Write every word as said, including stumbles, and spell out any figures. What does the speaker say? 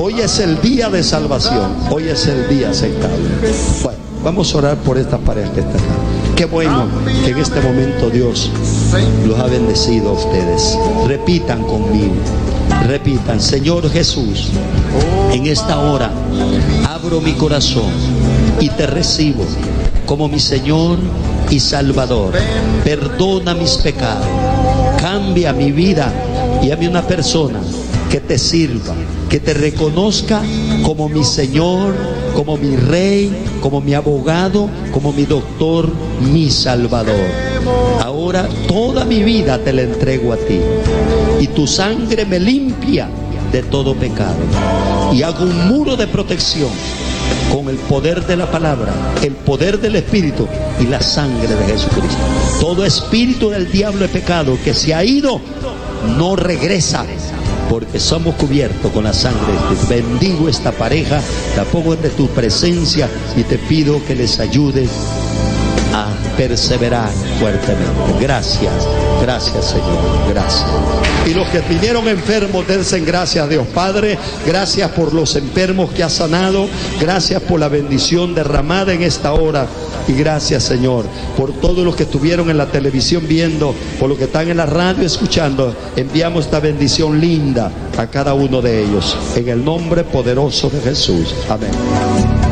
Hoy es el día de salvación. Hoy es el día aceptable. Bueno, vamos a orar por estas parejas que están acá. Qué bueno que en este momento Dios los ha bendecido a ustedes. Repitan conmigo. Repitan: Señor Jesús, en esta hora abro mi corazón y te recibo como mi Señor y Salvador. Perdona mis pecados, cambia mi vida y hazme una persona que te sirva, que te reconozca como mi Señor, como mi Rey, como mi abogado, como mi doctor, mi Salvador. Ahora toda mi vida te la entrego a ti, y tu sangre me limpia de todo pecado, y hago un muro de protección con el poder de la palabra, el poder del Espíritu y la sangre de Jesucristo. Todo espíritu del diablo de pecado que se ha ido no regresa, porque somos cubiertos con la sangre de Cristo. Bendigo esta pareja, la pongo ante tu presencia y te pido que les ayudes a perseverar fuertemente. Gracias, gracias Señor, gracias. Y los que vinieron enfermos, dense gracias a Dios. Padre, gracias por los enfermos que has sanado, gracias por la bendición derramada en esta hora, y gracias Señor por todos los que estuvieron en la televisión viendo, por los que están en la radio escuchando. Enviamos esta bendición linda a cada uno de ellos, en el nombre poderoso de Jesús. Amén.